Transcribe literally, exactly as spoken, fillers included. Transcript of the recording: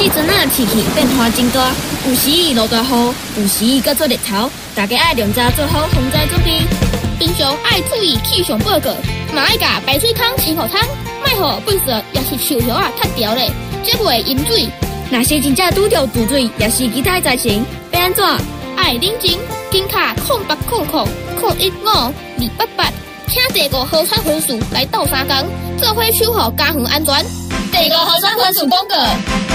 即阵啊，天气变化真大，有时伊落大雨，有时伊搁做日头，大家爱量早做好防灾准备。 平常爱注意气象报告，嘛爱甲排水孔清好通，莫互粪扫也是树叶啊塌掉咧，接袂饮水。 若是真正拄着堵水，也是其他灾情，要安怎？ 爱认真，紧卡空八空空空一五二八八，请第五河川分署来斗相共，做伙守护家园安全。第五河川分署广告。